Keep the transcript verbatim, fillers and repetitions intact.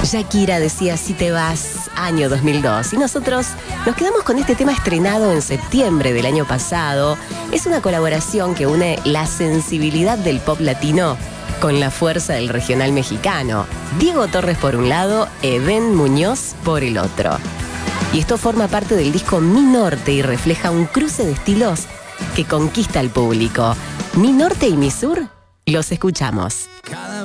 Shakira decía Si te vas, año dos mil dos. Y nosotros nos quedamos con este tema estrenado en septiembre del año pasado. Es una colaboración que une la sensibilidad del pop latino con la fuerza del regional mexicano. Diego Torres por un lado, Edén Muñoz por el otro. Y esto forma parte del disco Mi Norte y refleja un cruce de estilos que conquista al público. Mi Norte y Mi Sur, los escuchamos. Cada